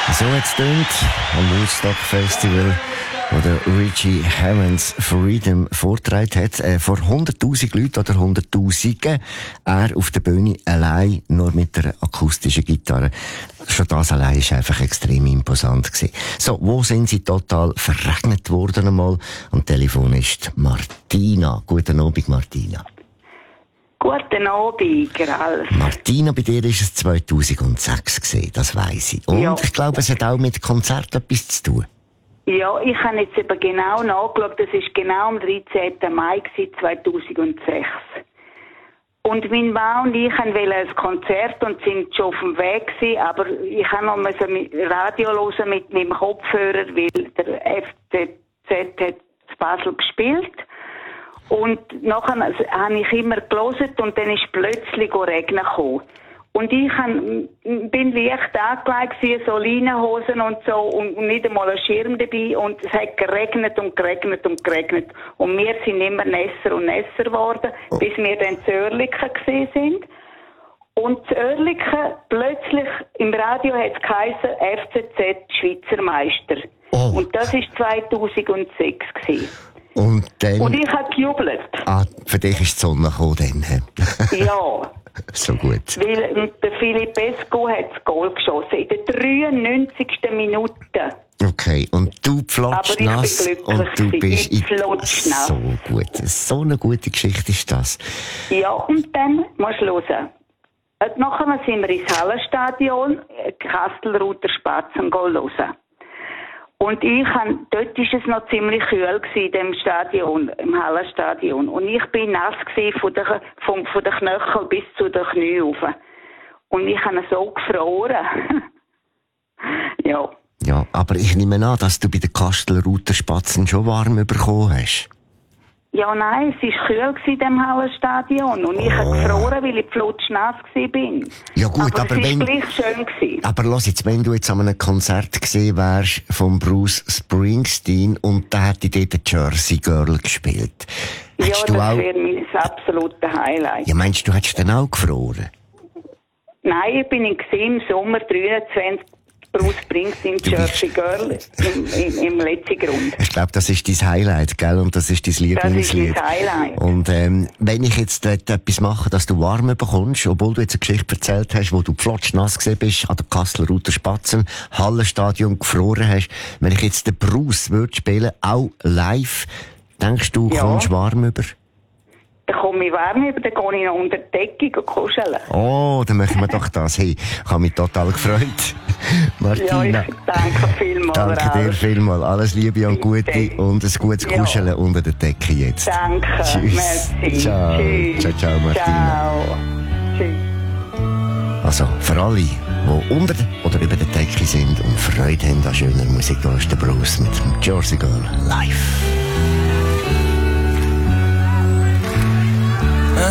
So hat's tönt am Woodstock Festival, wo der Richie Havens Freedom vorgetragen hat. Vor 100'000 Leuten oder 100'000. Er auf der Bühne allein, nur mit der akustischen Gitarre. Schon das allein ist einfach extrem imposant gewesen. So, wo sind sie total verregnet worden einmal? Am Telefon ist Martina. Guten Abend, Martina. Guten Abend, Ralf. Martina, bei dir war es 2006 gewesen, das weiss ich. Und ja, ich glaube, es hat auch mit Konzert etwas zu tun. Ja, ich habe jetzt eben genau nachgeschaut, das war genau am 13. Mai 2006. Und mein Mann und ich wollten ein Konzert und sind schon auf dem Weg gewesen, aber ich habe noch Radio hören mit meinem Kopfhörer, weil der FCZ hat zu Basel gespielt. Und nachher habe ich immer gelesen und dann ist plötzlich Regen gekommen. Und ich bin leicht angelegt, so Leinenhosen und so, und nicht einmal ein Schirm dabei. Und es hat geregnet und geregnet und geregnet. Und wir sind immer nässer und nässer geworden, bis wir dann zu Oerlikon gesehen sind. Und zu Oerlikon, plötzlich im Radio hat es geheißen, FCZ Schweizer Meister. Oh. Und das war 2006 gewesen. Und ich habe gejubelt. Ah, für dich ist die Sonne gekommen dann. Ja. So gut. Weil der Philipp Esco hat das Goal geschossen in der 93. Minute. Okay, und du pflotschst nass und du bist so gut. So eine gute Geschichte ist das. Ja, und dann musst du hören. Nachher sind wir ins Hallenstadion, Kastelruther Spatzen hören. Und dort war es noch ziemlich kühl in dem Stadion, im Hallenstadion. Und ich bin nass von den Knöcheln bis zu den Knien rauf. Und ich habe so gefroren. Ja. Ja, aber ich nehme an, dass du bei den Kastelruther Spatzen schon warm bekommen hast. Ja, nein, es war kühl in dem Hallenstadion. Und ich habe gefroren, weil ich flutschnass war. Ja gut, aber es war gleich schön gewesen. Aber lass jetzt, wenn du jetzt an einem Konzert gesehen wärst von Bruce Springsteen und da hätte dort die Jersey Girl gespielt. Ja, das wäre mein absolutes Highlight. Ja, meinst du, hättest dann auch gefroren? Nein, ich bin im Sommer 23 Bruce Springsteen, Jersey Girl im letzten Grund. Ich glaube, das ist dein Highlight, gell? Und das ist dein Lieblingslied. Das ist mein Highlight. Und wenn ich jetzt dort etwas mache, dass du warm bekommst, obwohl du jetzt eine Geschichte erzählt hast, wo du flotschnass gesehen bist, an der Kastelruther Spatzen, Hallenstadion gefroren hast, wenn ich jetzt den Bruce würde spielen, auch live, denkst du, kommst warm über? Dann komme ich warm über, dann gehe ich noch unter die Decke und kuscheln. Oh, dann machen wir doch das. Hey, ich habe mich total gefreut. Martina. Ja, ich danke vielmals. Danke dir vielmals. Alles Liebe und Gute und ein gutes Kuscheln unter der Decke jetzt. Danke. Tschüss. Merci. Ciao. Tschüss. Ciao, ciao, Martina. Ciao. Tschüss. Also, für alle, die unter oder über der Decke sind und Freude haben an schöner Musik, da ist der Bruce mit dem Jersey Girl live.